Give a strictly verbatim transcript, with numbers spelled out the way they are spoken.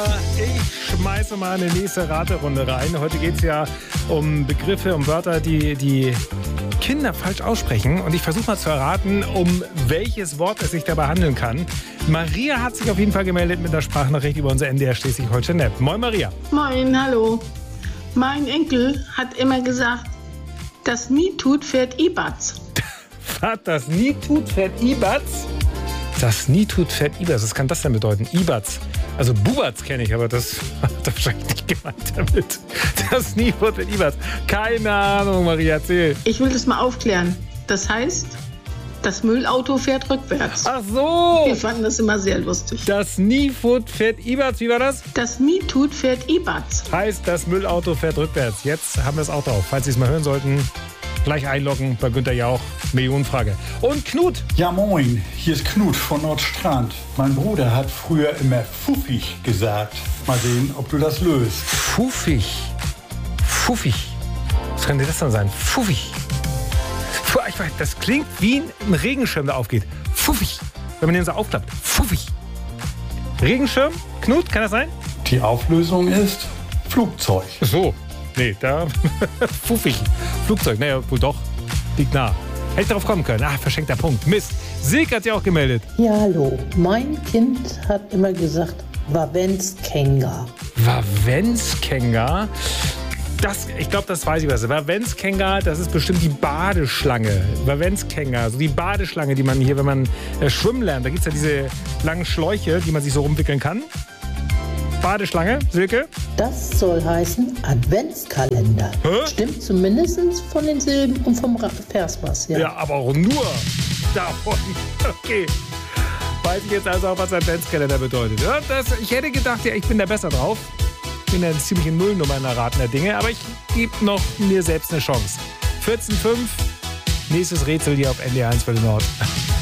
Ich schmeiße mal eine nächste Raterunde rein. Heute geht es ja um Begriffe, um Wörter, die die Kinder falsch aussprechen. Und ich versuche mal zu erraten, um welches Wort es sich dabei handeln kann. Maria hat sich auf jeden Fall gemeldet mit der Sprachnachricht über unser N D R Schleswig-Holstein-App. Moin Maria. Moin, hallo. Mein Enkel hat immer gesagt, das nie tut, fährt Ibatz. Was, das nie tut, fährt Ibatz? Das nie tut, fährt Ibatz. Was kann das denn bedeuten? Ibatz. Also Bubatz kenne ich, aber das hat er wahrscheinlich nicht gemeint damit. Das nie tut, fährt Ibatz. Keine Ahnung, Maria, erzähl. Ich will das mal aufklären. Das heißt, das Müllauto fährt rückwärts. Ach so. Wir fanden das immer sehr lustig. Das nie tut, fährt Ibatz. Wie war das? Das nie tut, fährt Ibatz. Heißt, das Müllauto fährt rückwärts. Jetzt haben wir es auch drauf. Falls Sie es mal hören sollten, gleich einloggen bei Günther Jauch. Millionenfrage. Und Knut. Ja, moin. Hier ist Knut von Nordstrand. Mein Bruder hat früher immer Fuffig gesagt. Mal sehen, ob du das löst. Fuffig. Fuffig. Was könnte das dann sein? Fuffig. Puh, ich weiß, das klingt wie ein Regenschirm, der aufgeht. Fuffig. Wenn man den so aufklappt. Fuffig. Regenschirm? Knut, kann das sein? Die Auflösung ist Flugzeug. So. Nee, da. Fuffig. Flugzeug. Naja, wohl doch. Liegt nah. Hätte ich darauf kommen können. Ah, verschenkter Punkt. Mist. Silke hat sich auch gemeldet. Ja, hallo. Mein Kind hat immer gesagt, Wavenskenga. Wavenskenga? Das, ich glaube, das weiß ich was. Wavenskenga, das ist bestimmt die Badeschlange. Wavenskenga, so die Badeschlange, die man hier, wenn man äh, schwimmen lernt, da gibt es ja diese langen Schläuche, die man sich so rumwickeln kann. Badeschlange, Silke? Das soll heißen Adventskalender. Hä? Stimmt zumindest von den Silben und vom Vers was. Ja. Ja, aber auch nur davon. Okay. Weiß ich jetzt also auch, was Adventskalender bedeutet. Ja, das, ich hätte gedacht, ja, ich bin da besser drauf. Ich bin ja eine ziemliche Nullnummer in Erraten der Dinge, aber ich gebe noch mir selbst eine Chance. vierzehn Komma fünf, nächstes Rätsel hier auf N D R eins für den Nord.